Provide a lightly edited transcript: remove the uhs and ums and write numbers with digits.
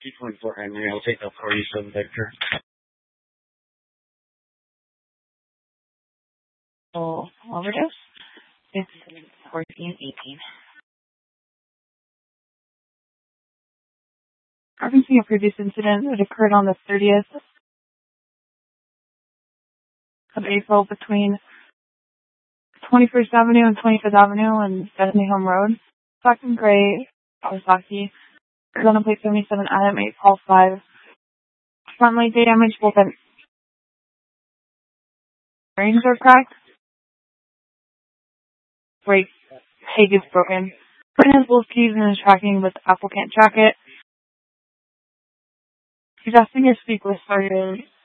224 Henry. I'll take that for you, so Victor. So, overdose? It's 1418. Referencing a previous incident that occurred on the 30th of April between 21st Avenue and 25th Avenue and Bethany Home Road. Black and gray Kawasaki. Arizona plate 77 Adam 8 Paul 5. Front light day damage, both at bearings are cracked. Brake peg is broken. Quinn has both keys and is tracking with Apple can't track it. He's asking to speak with Sergeant